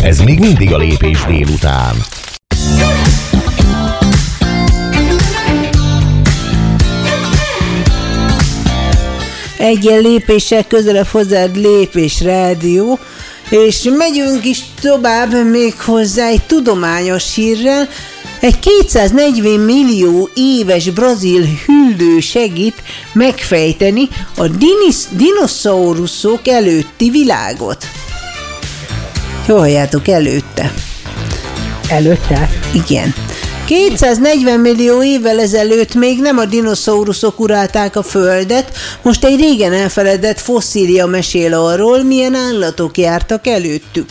Ez még mindig a Lépés délután. Egyen lépéssel közelebb hozzád Lépés Rádió, és megyünk is tovább még hozzá egy tudományos hírrel. Egy 240 millió éves brazil hüllő segít megfejteni a dinoszauruszok előtti világot. Jól halljátok, előtte. Előtte? Igen. 240 millió évvel ezelőtt még nem a dinoszauruszok uralták a Földet, most egy régen elfeledett fosszília mesél arról, milyen állatok jártak előttük.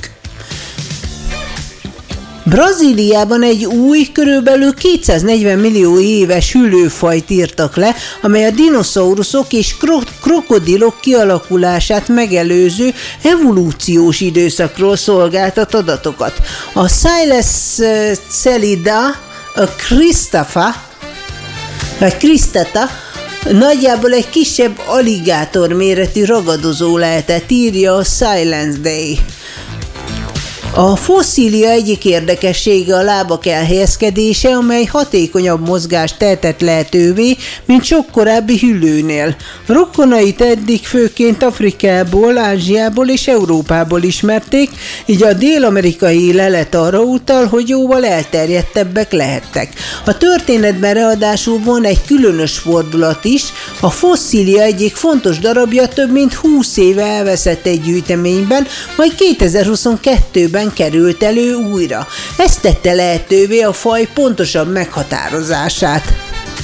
Brazíliában egy új, körülbelül 240 millió éves hüllőfajt írtak le, amely a dinoszauruszok és krokodilok kialakulását megelőző evolúciós időszakról szolgáltat adatokat. A Silescelida, a Cristata nagyjából egy kisebb aligátor méretű ragadozó lehetett, írja a Science Day. A fosszília egyik érdekessége a lábak elhelyezkedése, amely hatékonyabb mozgást tehetett lehetővé, mint sok korábbi hüllőnél. Rokonait eddig főként Afrikából, Ázsiából és Európából ismerték, így a dél-amerikai lelet arra utal, hogy jóval elterjedtebbek lehettek. A történetben ráadásul van egy különös fordulat is, a fosszília egyik fontos darabja több mint 20 éve elveszett egy gyűjteményben, majd 2022-ben került elő újra. Ez tette lehetővé a faj pontosabb meghatározását.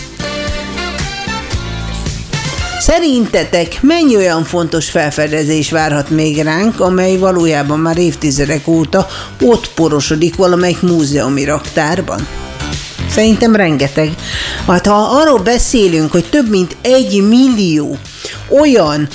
Szerintetek mennyi olyan fontos felfedezés várhat még ránk, amely valójában már évtizedek óta ott porosodik valamelyik múzeumi raktárban? Szerintem rengeteg. Hát ha arról beszélünk, hogy több mint 1 millió olyan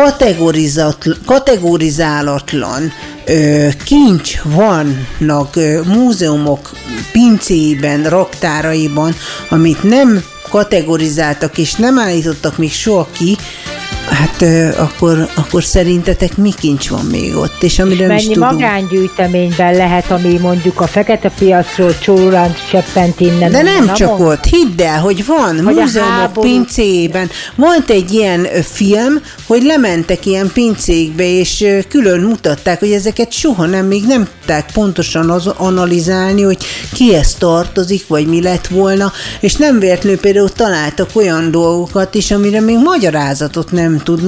kategorizálatlan kincs vannak múzeumok pincéiben, raktáraiban, amit nem kategorizáltak és nem állítottak még soha ki, hát akkor szerintetek mi kincs van még ott? És amiről mennyi magángyűjteményben lehet, ami mondjuk a fekete piacról csórant cseppent innen. De nem csak ott, hidd el, hogy van múzeumok pincéjében. Volt egy ilyen film, hogy lementek ilyen pincékbe, és külön mutatták, hogy ezeket soha még nem tudták pontosan analizálni, hogy kihez tartozik, vagy mi lett volna, és nem véletlenül például találtak olyan dolgokat is, amire még magyarázatot nem